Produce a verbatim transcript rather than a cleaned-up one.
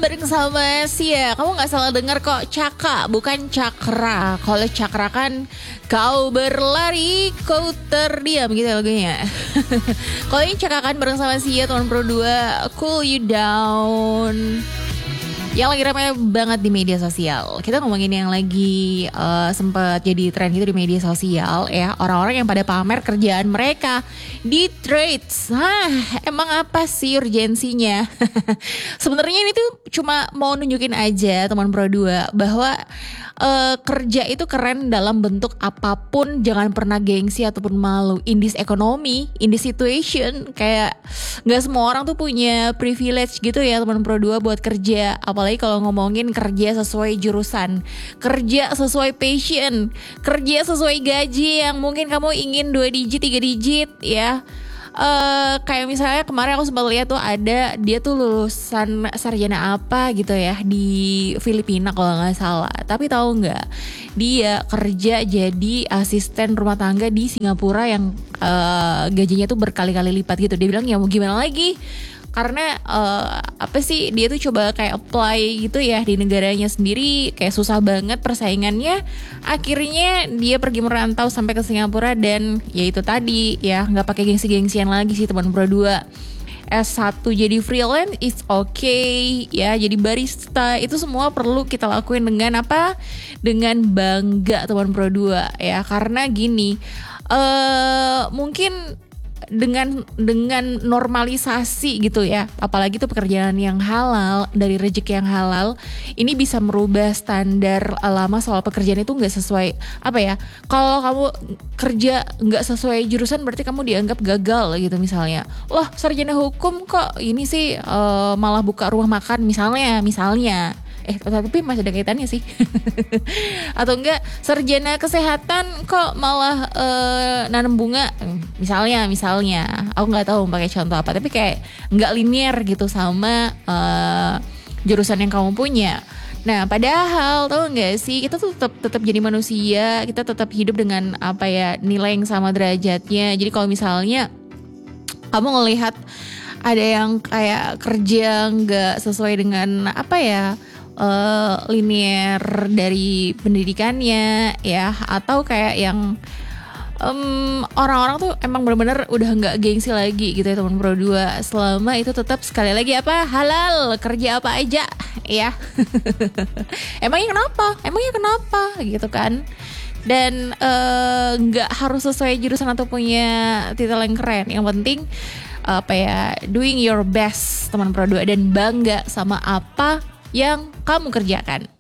bareng sama Sia. Kamu gak salah dengar kok, Caka bukan Cakra. Kalau Cakra kan kau berlari, kau terdiam gitu lagunya. Kalau ini Caka kan bareng sama Sia, teman pro dua, Cool You Down. Yang lagi ramai banget di media sosial. Kita ngomongin yang lagi uh, sempat jadi tren gitu di media sosial ya. Orang-orang yang pada pamer kerjaan mereka di trades. Hah, emang apa sih urgensinya? Sebenarnya ini tuh cuma mau nunjukin aja teman pro dua bahwa uh, kerja itu keren dalam bentuk apapun. Jangan pernah gengsi ataupun malu. In this economy, in this situation, kayak gak semua orang tuh punya privilege gitu ya teman pro dua buat kerja. Apalagi kalau ngomongin kerja sesuai jurusan, kerja sesuai passion, kerja sesuai gaji yang mungkin kamu ingin dua digit, tiga digit ya. Uh, kayak misalnya kemarin aku sempat lihat tuh ada dia tuh lulusan sarjana apa gitu ya di Filipina kalau nggak salah. Tapi tahu nggak, dia kerja jadi asisten rumah tangga di Singapura yang uh, gajinya tuh berkali-kali lipat gitu. Dia bilang ya mau gimana lagi? Karena uh, apa sih dia tuh coba kayak apply gitu ya di negaranya sendiri, kayak susah banget persaingannya. Akhirnya dia pergi merantau sampai ke Singapura dan ya itu tadi ya nggak pakai gengsi-gengsian lagi sih teman pro dua. S satu jadi freelance is okay ya, jadi barista itu semua perlu kita lakuin dengan apa? Dengan bangga teman pro dua ya, karena gini uh, mungkin dengan dengan normalisasi gitu ya, apalagi tuh pekerjaan yang halal dari rezeki yang halal, ini bisa merubah standar lama soal pekerjaan itu nggak sesuai apa ya, kalau kamu kerja nggak sesuai jurusan berarti kamu dianggap gagal gitu misalnya. Loh sarjana hukum kok ini sih uh, malah buka rumah makan misalnya misalnya Eh tapi masih ada kaitannya sih. Atau enggak sarjana kesehatan kok malah uh, nanam bunga misalnya misalnya. Aku nggak tahu pakai contoh apa, tapi kayak nggak linear gitu sama uh, jurusan yang kamu punya. Nah padahal tahu nggak sih, kita tuh tetap tetap jadi manusia, kita tetap hidup dengan apa ya, nilai yang sama derajatnya. Jadi kalau misalnya kamu ngelihat ada yang kayak kerja nggak sesuai dengan apa ya, Uh, linear dari pendidikannya ya, atau kayak yang um, orang-orang tuh emang benar-benar udah nggak gengsi lagi gitu ya teman pro dua, selama itu tetap sekali lagi apa, halal, kerja apa aja ya. Emangnya kenapa? Emangnya kenapa gitu kan? Dan nggak uh, harus sesuai jurusan atau punya titel yang keren. Yang penting apa ya, doing your best teman pro dua, dan bangga sama apa yang kamu kerjakan.